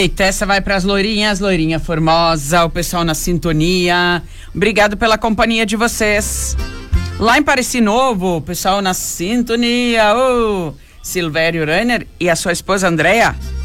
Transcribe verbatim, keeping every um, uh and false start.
Eita, essa vai pras loirinhas, loirinha formosa, o pessoal na sintonia. Obrigado pela companhia de vocês. Lá em Pareci Novo, o pessoal na sintonia. Oh, Silvério Renner e a sua esposa Andréa.